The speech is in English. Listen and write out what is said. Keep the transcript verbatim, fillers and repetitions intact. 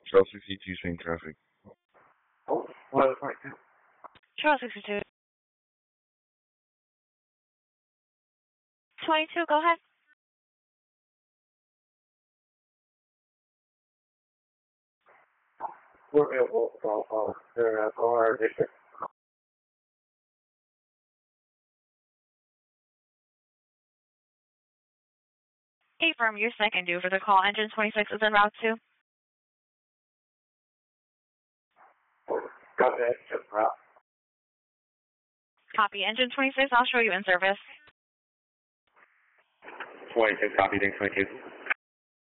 Trail sixty-two, same traffic. Oh, what right now? Trail sixty-two. twenty-two, go ahead. We're at oh, oh, oh, they're at our district. Affirm, your second due for the call. Engine twenty-six is en route to. Got that, just route. Copy. Engine twenty-six, I'll show you in service. twenty-six, copy, thanks, twenty-two.